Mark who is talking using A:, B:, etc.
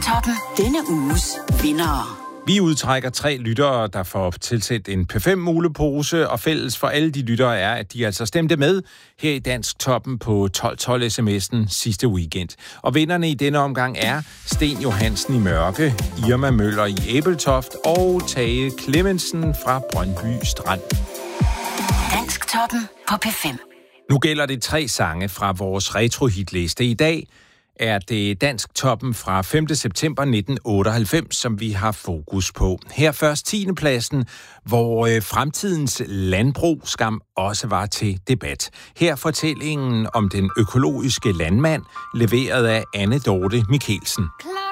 A: Toppen. Denne uges vindere.
B: Vi udtrækker 3 lyttere, der får tilsendt en P5-mulepose, og fælles for alle de lyttere er, at de altså stemte med her i Dansk Toppen på 1212 sms'en sidste weekend. Og vinderne i denne omgang er Sten Johansen i Mørke, Irma Møller i Æbeltoft og Tage Clemmensen fra Brøndby Strand.
A: Dansk Toppen på P5.
B: Nu gælder det 3 sange fra vores retrohitliste. I dag er det Dansk Toppen fra 5. september 1998, som vi har fokus på. Her først 10. pladsen, hvor fremtidens landbrug skam også var til debat. Her fortællingen om den økologiske landmand, leveret af Anne Dorte Mikkelsen.